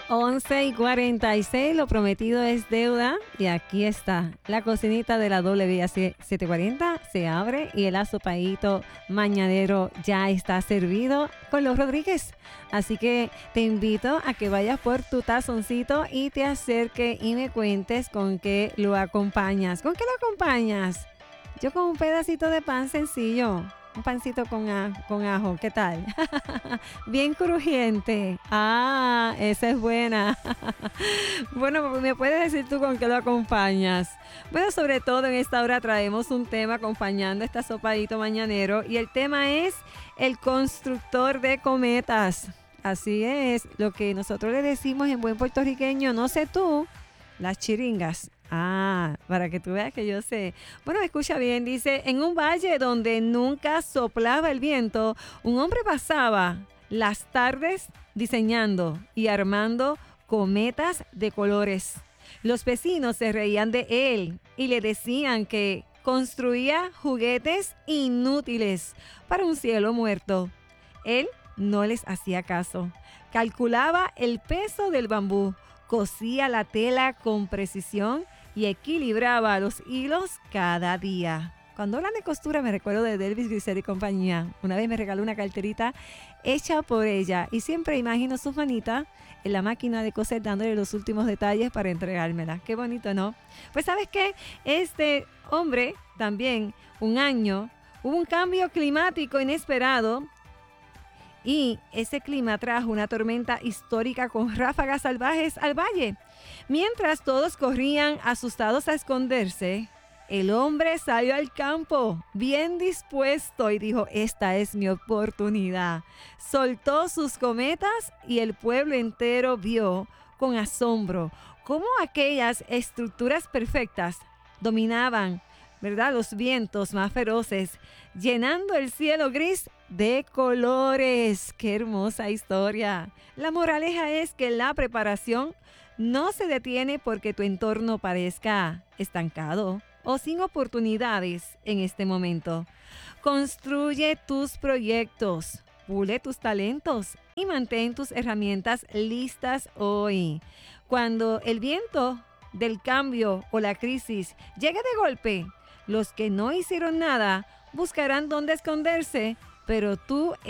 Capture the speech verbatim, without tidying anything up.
once y cuarenta y seis, lo prometido es deuda y aquí está. La cocinita de la W A C setecientos cuarenta se abre y el asopadito mañanero ya está servido con los Rodríguez. Así que te invito a que vayas por tu tazoncito y te acerques y me cuentes con qué lo acompañas. ¿Con qué lo acompañas? Yo con un pedacito de pan sencillo. Un pancito con, a, con ajo, ¿qué tal? Bien crujiente. Ah, esa es buena. Bueno, ¿me puedes decir tú con qué lo acompañas? Bueno, sobre todo en esta hora traemos un tema acompañando este sopadito mañanero y el tema es el constructor de cometas. Así es, lo que nosotros le decimos en buen puertorriqueño, no sé tú, las chiringas. Ah, para que tú veas que yo sé. Bueno, escucha bien, dice, en un valle donde nunca soplaba el viento, un hombre pasaba las tardes diseñando y armando cometas de colores. Los vecinos se reían de él y le decían que construía juguetes inútiles para un cielo muerto. Él no les hacía caso. Calculaba el peso del bambú, cosía la tela con precisión y equilibraba los hilos cada día. Cuando hablan de costura me recuerdo de Delvis Grisel y compañía. Una vez me regaló una carterita hecha por ella y siempre imagino sus manitas en la máquina de coser dándole los últimos detalles para entregármela. Qué bonito, ¿no? Pues ¿sabes qué? Este hombre también, un año, hubo un cambio climático inesperado y ese clima trajo una tormenta histórica con ráfagas salvajes al valle. Mientras todos corrían asustados a esconderse, el hombre salió al campo bien dispuesto y dijo, esta es mi oportunidad. Soltó sus cometas y el pueblo entero vio con asombro cómo aquellas estructuras perfectas dominaban, ¿verdad?, los vientos más feroces, llenando el cielo gris de colores. ¡Qué hermosa historia! La moraleja es que la preparación no se detiene porque tu entorno parezca estancado o sin oportunidades en este momento. Construye tus proyectos, pule tus talentos y mantén tus herramientas listas hoy. Cuando el viento del cambio o la crisis llegue de golpe, los que no hicieron nada buscarán dónde esconderse, pero tú